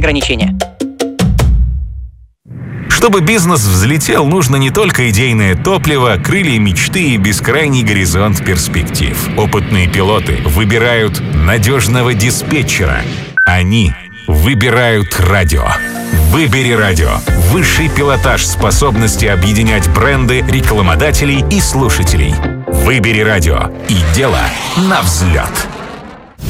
Ограничения. Чтобы бизнес взлетел, нужно не только идейное топливо, крылья мечты и бескрайний горизонт перспектив. Опытные пилоты выбирают надежного диспетчера. Они выбирают радио. Выбери радио. Высший пилотаж способности объединять бренды, рекламодателей и слушателей. Выбери радио. И дело на взлет.